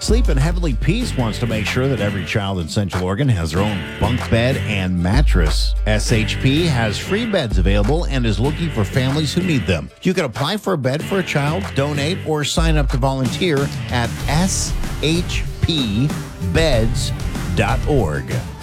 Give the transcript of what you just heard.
Sleep in Heavenly Peace wants to make sure that every child in Central Oregon has their own bunk bed and mattress. SHP has free beds available and is looking for families who need them. You can apply for a bed for a child, donate, or sign up to volunteer at shpbeds.org.